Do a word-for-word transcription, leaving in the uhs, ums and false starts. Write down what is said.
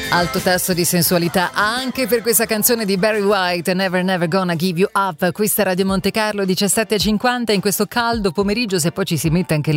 Alto tasso di sensualità anche per questa canzone di Barry White, Never Never Gonna Give You Up. Questa è Radio Monte Carlo, diciassette e cinquanta in questo caldo pomeriggio. Se poi ci si mette anche